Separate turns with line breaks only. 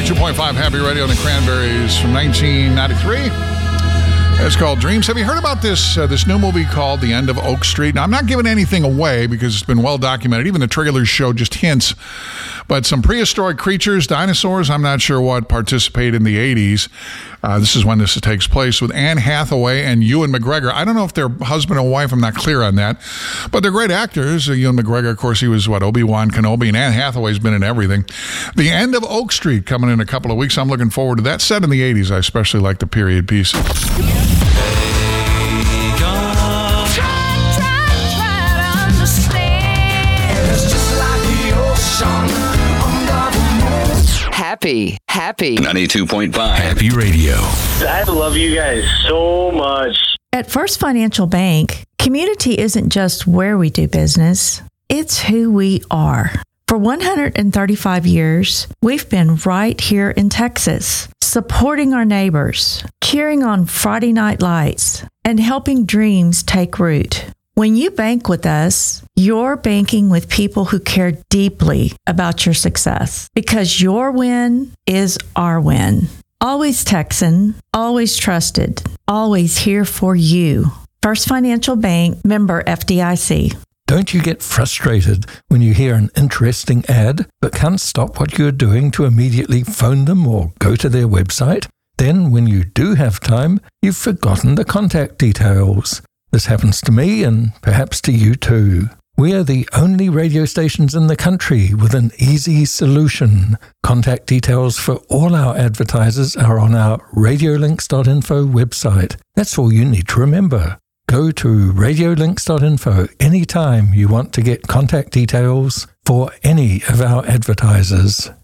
92.5 Happy Radio and the Cranberries from 1993. It's called Dreams. Have you heard about this new movie called The End of Oak Street? Now, I'm not giving anything away because it's been well documented. Even the trailers show just hints. But some prehistoric creatures, dinosaurs, I'm not sure what, participate in the 80s. This is when this takes place with Anne Hathaway and Ewan McGregor. I don't know if they're husband and wife. I'm not clear on that. But they're great actors. Ewan McGregor, of course, he was, Obi-Wan Kenobi, and Anne Hathaway's been in everything. The End of Oak Street coming in a couple of weeks. I'm looking forward to that. Set in the 80s. I especially like the period pieces.
Happy
92.5 Happy Radio.
I love you guys so much.
At First Financial Bank, community isn't just where we do business, it's who we are. For 135 years, we've been right here in Texas, supporting our neighbors, cheering on Friday Night Lights, and helping dreams take root. When you bank with us, you're banking with people who care deeply about your success because your win is our win. Always Texan, always trusted, always here for you. First Financial Bank, member FDIC.
Don't you get frustrated when you hear an interesting ad but can't stop what you're doing to immediately phone them or go to their website? Then when you do have time, you've forgotten the contact details. This happens to me and perhaps to you too. We are the only radio stations in the country with an easy solution. Contact details for all our advertisers are on our radiolinks.info website. That's all you need to remember. Go to radiolinks.info anytime you want to get contact details for any of our advertisers.